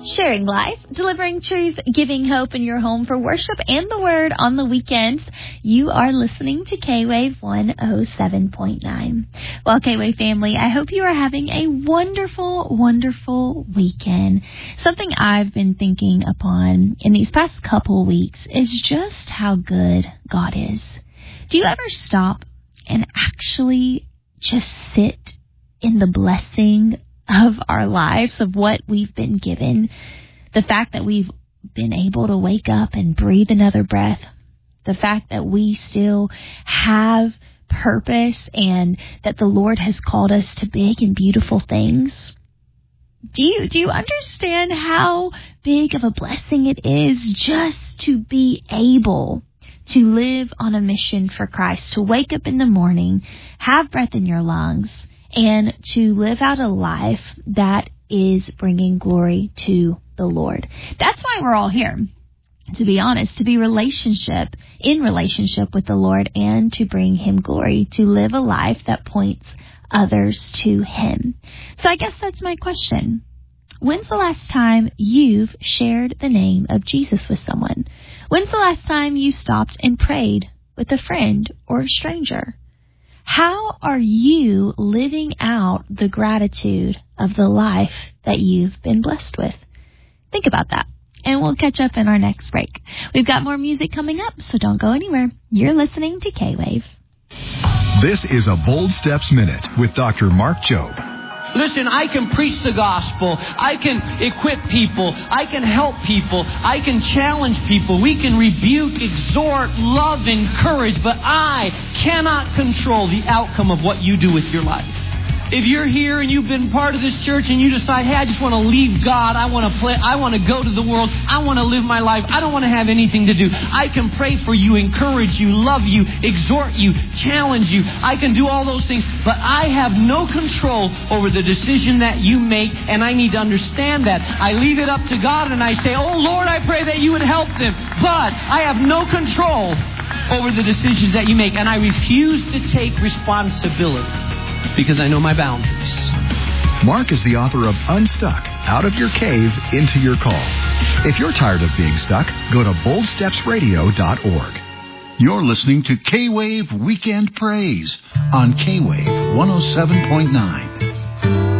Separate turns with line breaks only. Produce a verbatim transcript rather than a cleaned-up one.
Sharing life, delivering truth, giving hope in your home for worship and the word on the weekends. You are listening to K-Wave one oh seven point nine. Well, K-Wave family, I hope you are having a wonderful, wonderful weekend. Something I've been thinking upon in these past couple weeks is just how good God is. Do you ever stop and actually just sit in the blessing of our lives, of what we've been given, the fact that we've been able to wake up and breathe another breath, the fact that we still have purpose and that the Lord has called us to big and beautiful things? Do you, do you understand how big of a blessing it is just to be able to live on a mission for Christ, to wake up in the morning, have breath in your lungs, and to live out a life that is bringing glory to the Lord? That's why we're all here, to be honest, to be relationship, in relationship with the Lord and to bring Him glory, to live a life that points others to Him. So I guess that's my question. When's the last time you've shared the name of Jesus with someone? When's the last time you stopped and prayed with a friend or a stranger? How are you living out the gratitude of the life that you've been blessed with? Think about that, and we'll catch up in our next break. We've got more music coming up, so don't go anywhere. You're listening to K-Wave.
This is a Bold Steps Minute with Doctor Mark Jobe.
Listen, I can preach the gospel. I can equip people. I can help people. I can challenge people. We can rebuke, exhort, love, encourage. But I cannot control the outcome of what you do with your life. If you're here and you've been part of this church and you decide, hey, I just want to leave God. I want to play. I want to go to the world. I want to live my life. I don't want to have anything to do. I can pray for you, encourage you, love you, exhort you, challenge you. I can do all those things. But I have no control over the decision that you make. And I need to understand that. I leave it up to God and I say, oh, Lord, I pray that you would help them. But I have no control over the decisions that you make. And I refuse to take responsibility, because I know my boundaries.
Mark is the author of Unstuck, Out of Your Cave, Into Your Call. If you're tired of being stuck, go to bold steps radio dot org. You're listening to K-Wave Weekend Praise on K-Wave one oh seven point nine.